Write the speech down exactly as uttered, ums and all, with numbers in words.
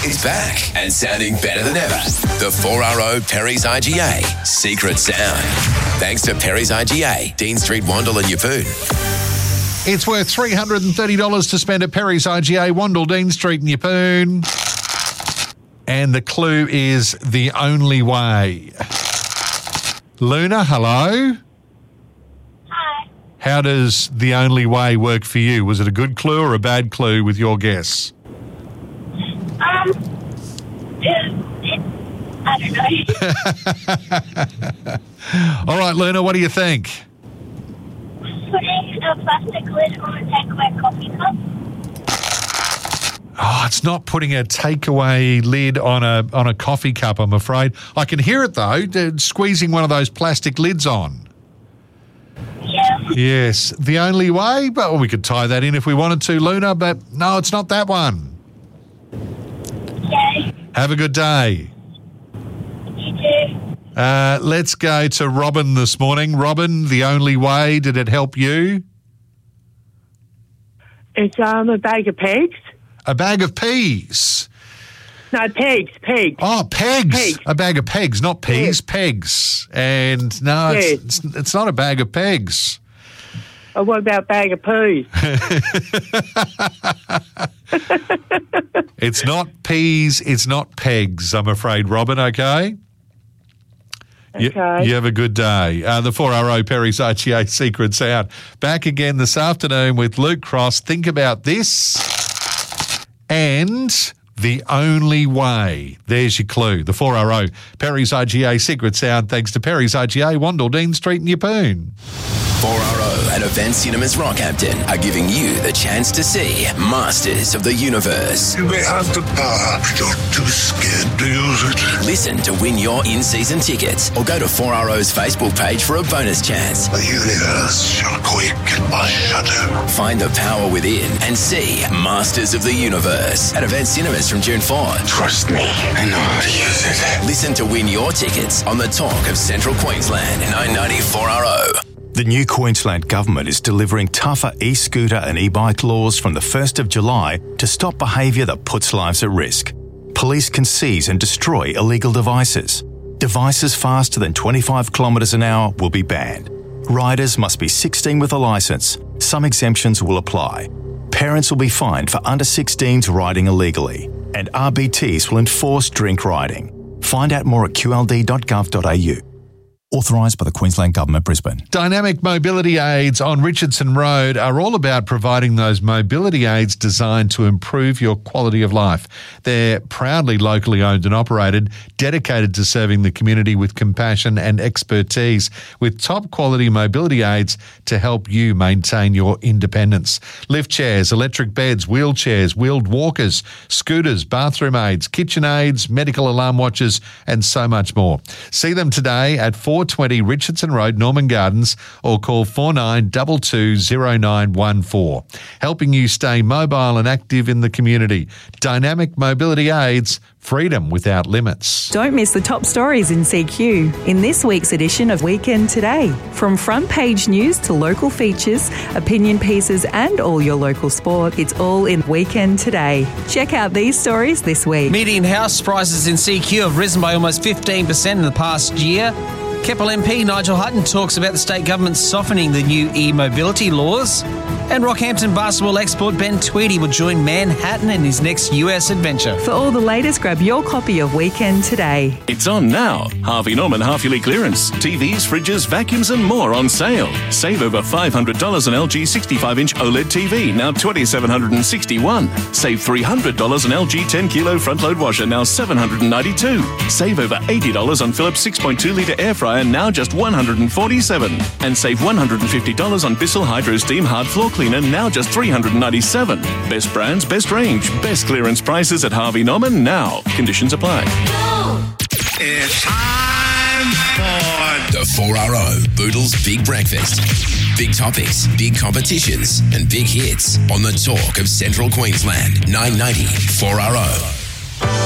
It's back and sounding better than ever. The four R O Perry's I G A Secret Sound. Thanks to Perry's I G A, Dean Street, Wandle and Yeppoon. It's worth three hundred thirty dollars to spend at Perry's I G A, Wandle, Dean Street and Yeppoon. And the clue is the only way. Luna, hello? Hi. How does the only way work for you? Was it a good clue or a bad clue with your guess? Um, it, it, I don't know. All right, Luna, what do you think? Putting a plastic lid on a takeaway coffee cup. Oh, it's not putting a takeaway lid on a on a coffee cup, I'm afraid. I can hear it, though, squeezing one of those plastic lids on. Yeah. Yes, the only way, but well, we could tie that in if we wanted to, Luna, but no, it's not that one. Yay. Have a good day. You too. Uh, let's go to Robin this morning. Robin, the only way, did it help you? It's um a bag of pegs. A bag of peas. No, pegs, pegs. Oh, pegs. Pegs. A bag of pegs, not peas, Yes. pegs. And no, it's, Yes. it's, it's not a bag of pegs. Oh, what about bag of peas? It's not peas, it's not pegs, I'm afraid, Robin, okay? You, Okay. you have a good day. Uh, the four R O Perry's I G A Secret Sound. Back again this afternoon with Luke Cross. Think about this. And the only way. There's your clue. The four R O Perry's I G A Secret Sound, thanks to Perry's I G A, Wandle, Dean Street and Yeppoon. four R O and Event Cinemas Rockhampton are giving you the chance to see Masters of the Universe. You may have the power, but you're too scared to use it. Listen to win your in-season tickets or go to four R O's Facebook page for a bonus chance. The universe shall quake at my shadow. Find the power within and see Masters of the Universe at Event Cinemas from June fourth. Trust me, I know how to use it. Listen to win your tickets on the Talk of Central Queensland, nine ninety four R O. The new Queensland Government is delivering tougher e-scooter and e-bike laws from the first of July to stop behaviour that puts lives at risk. Police can seize and destroy illegal devices. Devices faster than twenty-five kilometres an hour will be banned. Riders must be sixteen with a licence. Some exemptions will apply. Parents will be fined for under sixteens riding illegally. And R B Ts will enforce drink riding. Find out more at q l d dot gov dot a u. Authorised by the Queensland Government, Brisbane. Dynamic mobility aids on Richardson Road are all about providing those mobility aids designed to improve your quality of life. They're proudly locally owned and operated, dedicated to serving the community with compassion and expertise, with top quality mobility aids to help you maintain your independence. Lift chairs, electric beds, wheelchairs, wheeled walkers, scooters, bathroom aids, kitchen aids, medical alarm watches, and so much more. See them today at four twenty Richardson Road, Norman Gardens, or call four nine two two zero nine one four. Helping you stay mobile and active in the community. Dynamic mobility aids, freedom without limits. Don't miss the top stories in C Q in this week's edition of Weekend Today. From front page news to local features, opinion pieces and all your local sport, it's all in Weekend Today. Check out these stories this week. Median house prices in C Q have risen by almost fifteen percent in the past year. Keppel M P Nigel Hutton talks about the state government softening the new e-mobility laws. And Rockhampton basketball expert Ben Tweedy will join Manhattan in his next U S adventure. For all the latest, grab your copy of Weekend Today. It's on now. Harvey Norman half-yearly clearance. T Vs, fridges, vacuums and more on sale. Save over five hundred dollars on L G sixty-five inch OLED T V, now two thousand seven hundred sixty-one dollars. Save three hundred dollars on L G ten kilo front-load washer, now seven hundred ninety-two dollars. Save over eighty dollars on Philips six point two litre air fryer, now just one hundred forty-seven dollars. And save one hundred fifty dollars on Bissell Hydro Steam Hard Floor Cleaner, now just three hundred ninety-seven dollars. Best brands, best range, best clearance prices at Harvey Norman now. Conditions apply. It's time for The four R O Boodle's Big Breakfast. Big topics, big competitions, and big hits on the Talk of Central Queensland, nine ninety four R O.